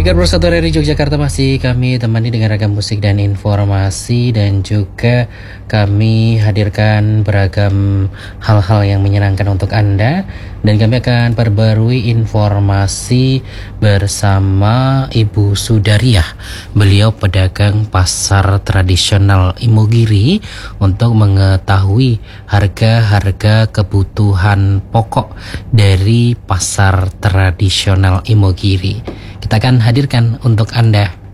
103,1 dari Yogyakarta masih kami temani dengan ragam musik dan informasi, dan juga kami hadirkan beragam hal-hal yang menyenangkan untuk Anda, dan kami akan perbarui informasi bersama Ibu Sudariah. Beliau pedagang pasar tradisional Imogiri untuk mengetahui harga-harga kebutuhan pokok dari pasar tradisional Imogiri. Kita akan hadirkan untuk Anda.